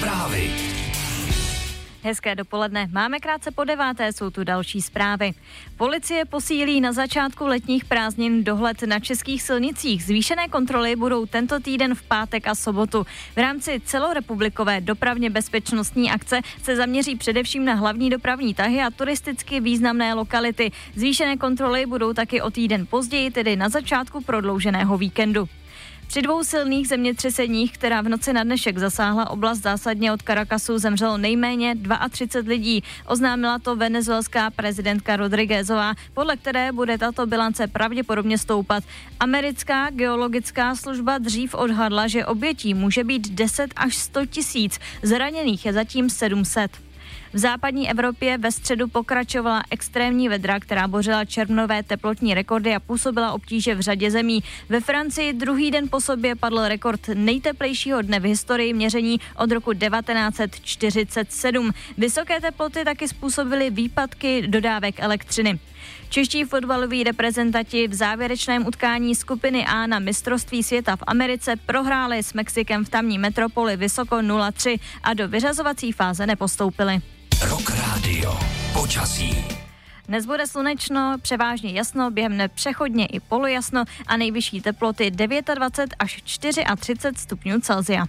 Zprávy. Hezké dopoledne. Máme krátce po 9. Jsou tu další zprávy. Policie posílí na začátku letních prázdnin dohled na českých silnicích. Zvýšené kontroly budou tento týden v pátek a sobotu. V rámci celorepublikové dopravně bezpečnostní akce se zaměří především na hlavní dopravní tahy a turisticky významné lokality. Zvýšené kontroly budou taky o týden později, tedy na začátku prodlouženého víkendu. Při 2 silných zemětřeseních, která v noci na dnešek zasáhla oblast zásadně od Caracasu, zemřelo nejméně 32 lidí. Oznámila to venezuelská prezidentka Rodriguezová, podle které bude tato bilance pravděpodobně stoupat. Americká geologická služba dřív odhadla, že obětí může být 10 až 100 tisíc. Zraněných je zatím 700. V západní Evropě ve středu pokračovala extrémní vedra, která bořila červnové teplotní rekordy a působila obtíže v řadě zemí. Ve Francii druhý den po sobě padl rekord nejteplejšího dne v historii měření od roku 1947. Vysoké teploty taky způsobily výpadky dodávek elektřiny. Čeští fotbaloví reprezentanti v závěrečném utkání skupiny A na mistrovství světa v Americe prohráli s Mexikem v tamní metropoli vysoko 0-3 a do vyřazovací fáze nepostoupili. Rock Radio. Počasí. Dnes bude slunečno, převážně jasno, během dne přechodně i polojasno a nejvyšší teploty 29 až 34 stupňů Celsia.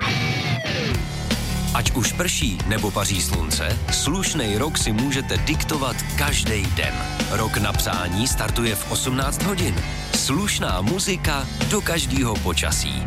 Ať už prší nebo paří slunce, slušnej rok si můžete diktovat každý den. Rok na přání startuje v 18 hodin. Slušná muzika do každého počasí.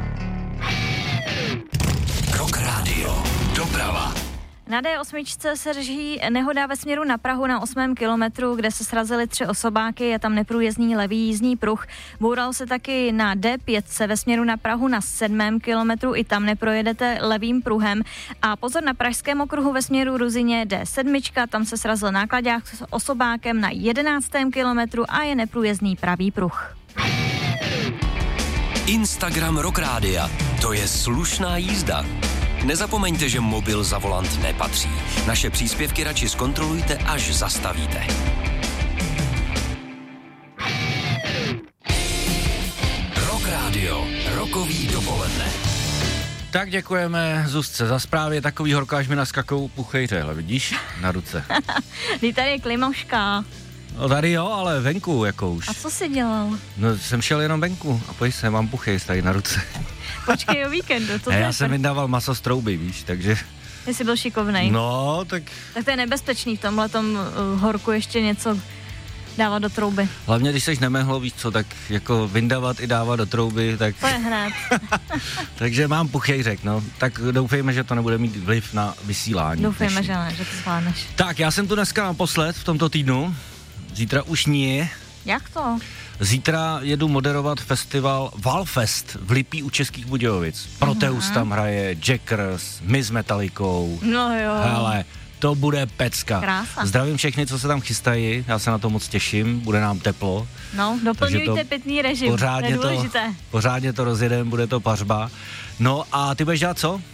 Rock Radio. Doprava. Na D8 se řeší nehoda ve směru na Prahu na 8. kilometru, kde se srazily 3 osobáky, je tam neprůjezdný levý jízdní pruh. Boural se taky na D5 ve směru na Prahu na 7. kilometru, i tam neprojedete levým pruhem. A pozor na pražském okruhu ve směru Ruzyně D7, tam se srazil náklaďák s osobákem na 11. kilometru a je neprůjezdný pravý pruh. Instagram Rock Rádia. To je slušná jízda. Nezapomeňte, že mobil za volant nepatří. Naše příspěvky radši zkontrolujte, až zastavíte. Rock Radio. Rokový dopoledne. Tak děkujeme Zuzce za zprávy. Takový horko, až mi naskakou puchejře, hele, vidíš? Na ruce. Vy tady je klimoška. No tady jo, ale venku jako už. A co jsi dělal? No jsem šel jenom venku a pojď se, mám puchejř tady na ruce. Počkej o víkendu. Já jsem vydával maso z trouby, víš, takže... Jsi byl šikovnej. No, tak... Tak to je nebezpečný v tomhletom horku ještě něco dávat do trouby. Hlavně, když seš nemehlo, víš co, tak jako vyndavat i dávat do trouby, tak... To je hned. Takže mám puchejřek, no. Tak doufejme, že to nebude mít vliv na vysílání. Doufejme, že ne, že to zvládneš. Tak, já jsem tu dneska naposled v tomto týdnu. Zítra už nie. Jak to? Zítra jedu moderovat festival Valfest v Lipí u Českých Budějovic. Proteus tam hraje, Jackers, my s Metallicou. No jo. Hele, to bude pecka. Krása. Zdravím všechny, co se tam chystají, já se na to moc těším, bude nám teplo. No, doplňujte pitný režim, pořádně to je důležité. Pořádně to rozjedeme, bude to pařba. No a ty budeš dělat co?